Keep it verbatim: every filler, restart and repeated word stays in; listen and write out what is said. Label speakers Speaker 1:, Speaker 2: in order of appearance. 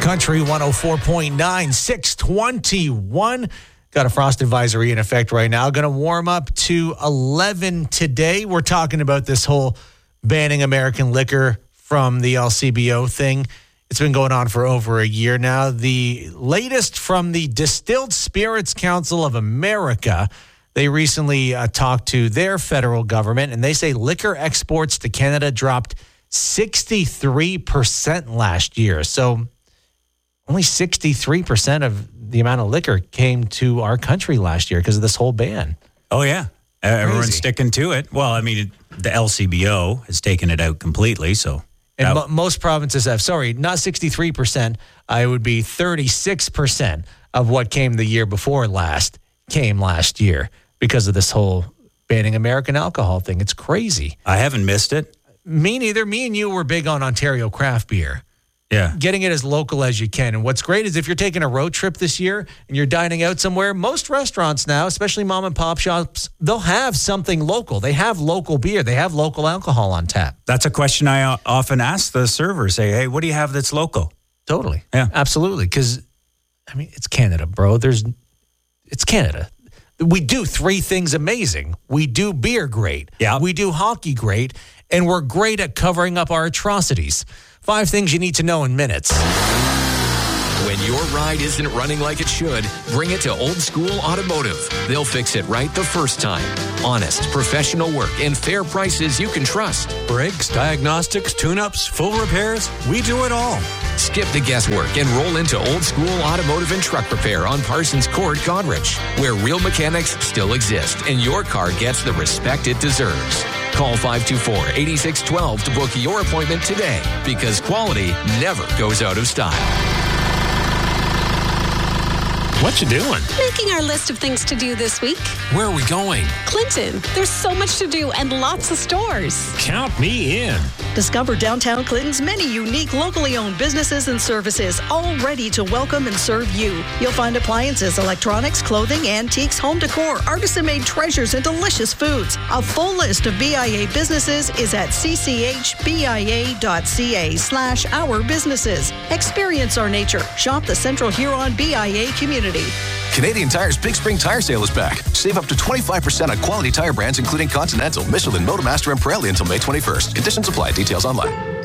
Speaker 1: Country one oh four point nine, six twenty-one. Got a frost advisory in effect right now. Going to warm up to eleven today. We're talking about this whole banning American liquor from the L C B O thing. It's been going on for over a year now. The latest from the Distilled Spirits Council of America. They recently uh, talked to their federal government, and they say liquor exports to Canada dropped sixty-three percent last year. So only sixty-three percent of the amount of liquor came to our country last year because of this whole ban.
Speaker 2: Oh, yeah. Everyone's sticking to it. Well, I mean, the L C B O has taken it out completely, so.
Speaker 1: And mo- most provinces have, sorry, not sixty-three percent. Uh, it would be thirty-six percent of what came the year before last came last year because of this whole banning American alcohol thing. It's crazy.
Speaker 2: I haven't missed it.
Speaker 1: Me neither. Me and you were big on Ontario craft beer.
Speaker 2: Yeah.
Speaker 1: Getting it as local as you can. And what's great is if you're taking a road trip this year and you're dining out somewhere, most restaurants now, especially mom and pop shops, they'll have something local. They have local beer. They have local alcohol on tap.
Speaker 2: That's a question I often ask the server. Say, hey, what do you have that's local?
Speaker 1: Totally.
Speaker 2: Yeah.
Speaker 1: Absolutely. Because, I mean, it's Canada, bro. There's, it's Canada. We do three things amazing. We do beer great.
Speaker 2: Yeah.
Speaker 1: We do hockey great. And we're great at covering up our atrocities. Five things you need to know in minutes.
Speaker 3: When your ride isn't running like it should, bring it to Old School Automotive. They'll fix it right the first time. Honest, professional work, and fair prices you can trust.
Speaker 4: Brakes, diagnostics, tune-ups, full repairs, we do it all.
Speaker 3: Skip the guesswork and roll into Old School Automotive and Truck Repair on Parsons Court, Goderich, where real mechanics still exist and your car gets the respect it deserves. Call five two four, eight six one two to book your appointment today, because quality never goes out of style.
Speaker 4: What you doing?
Speaker 5: Making our list of things to do this week.
Speaker 4: Where are we going?
Speaker 5: Clinton. There's so much to do and lots of stores.
Speaker 4: Count me in.
Speaker 6: Discover downtown Clinton's many unique locally owned businesses and services, all ready to welcome and serve you. You'll find appliances, electronics, clothing, antiques, home decor, artisan-made treasures, and delicious foods. A full list of B I A businesses is at cchbia.ca slash our businesses. Experience our nature. Shop the Central Huron B I A community.
Speaker 7: Canadian Tire's Big Spring Tire Sale is back. Save up to twenty-five percent on quality tire brands including Continental, Michelin, Motomaster, and Pirelli until May twenty-first. Conditions apply. Details online.